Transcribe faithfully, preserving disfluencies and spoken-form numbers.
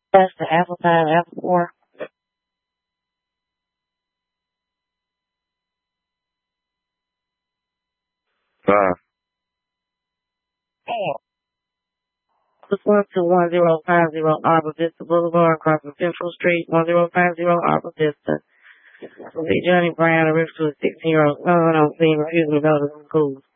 That's the Apple time, Apple four. Five. This one to one zero five zero Arbor Vista Boulevard, across from Central Street, one zero five zero Arbor Vista. See Johnny Brown, a to a sixteen-year-old son on scene refusing to go to school.